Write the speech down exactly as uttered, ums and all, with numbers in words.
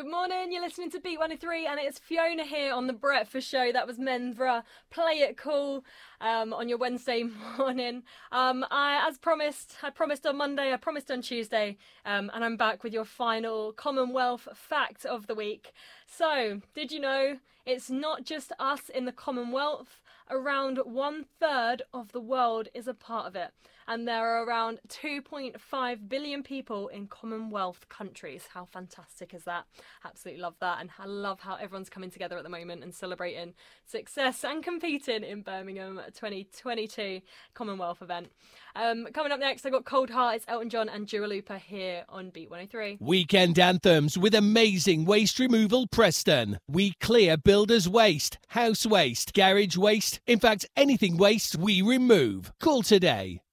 Good morning, you're listening to Beat one oh three and it's Fiona here on The Breakfast Show. That was Menvra, Play It Cool um, on your Wednesday morning. Um, I, as promised, I promised on Monday, I promised on Tuesday, um, and I'm back with your final Commonwealth fact of the week. So, did you know it's not just us in the Commonwealth? Around one third of the world is a part of it. And there are around two point five billion people in Commonwealth countries. How fantastic is that? Absolutely love that. And I love how everyone's coming together at the moment and celebrating success and competing in Birmingham twenty twenty-two Commonwealth event. Um, coming up next, I've got Cold Heart. It's Elton John and Dua Lipa here on Beat one oh three. Weekend anthems with amazing waste removal Preston. We clear builders' waste, house waste, garage waste. In fact, anything waste we remove. Call today.